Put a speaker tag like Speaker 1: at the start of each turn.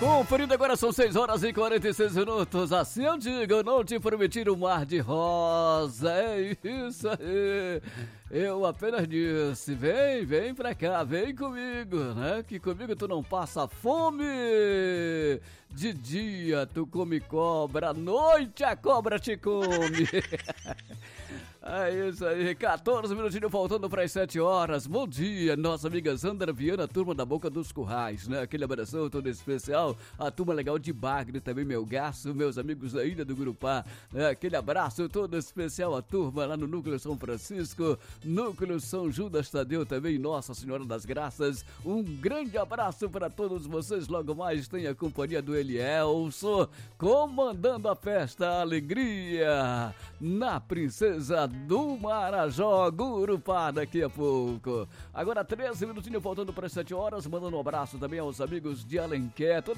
Speaker 1: Conferindo agora, são 6 horas e 46 minutos. Assim eu digo, não te prometi um mar de rosa. É isso aí. Eu apenas disse, vem pra cá, vem comigo, né? Que comigo tu não passa fome. De dia tu come cobra, à noite a cobra te come. É isso aí, 14 minutinhos faltando para as 7 horas. Bom dia, nossa amiga Sandra Viana, turma da Boca dos Currais, né? Aquele abração todo especial, a turma legal de Bagre, também meu garço, meus amigos da Ilha do Gurupá, né? Aquele abraço todo especial, a turma lá no Núcleo São Francisco, Núcleo São Judas Tadeu também, Nossa Senhora das Graças. Um grande abraço para todos vocês, logo mais tem a companhia do Elielso, comandando a festa, a alegria, na Princesa do Marajó, Gurupá, daqui a pouco. Agora 13 minutinhos faltando para as 7 horas, mandando um abraço também aos amigos de Alenquer,